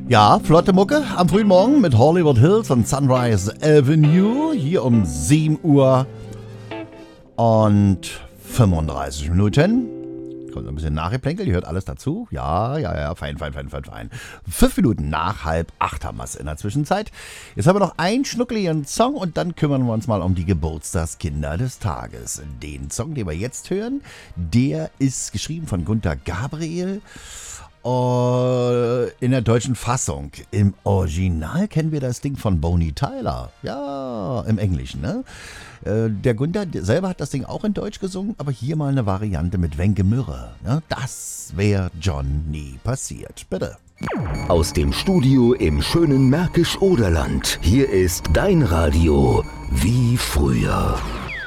Ja, flotte Mucke am frühen Morgen mit Hollywood Hills und Sunrise Avenue hier um 7 Uhr und 35 Minuten. Kommt ein bisschen Nachgeplänkel, ihr hört alles dazu. Ja, fein. 5 Minuten nach 7:30 haben wir es in der Zwischenzeit. Jetzt haben wir noch einen schnuckeligen Song und dann kümmern wir uns mal um die Geburtstagskinder des Tages. Den Song, den wir jetzt hören, der ist geschrieben von Günter Gabriel. In der deutschen Fassung. Im Original kennen wir das Ding von Bonnie Tyler. Ja, im Englischen, ne? Der Günther selber hat das Ding auch in Deutsch gesungen, aber hier mal eine Variante mit Wenke Mürre. Ne? Das wäre John nie passiert. Bitte. Aus dem Studio im schönen Märkisch-Oderland. Hier ist dein Radio wie früher.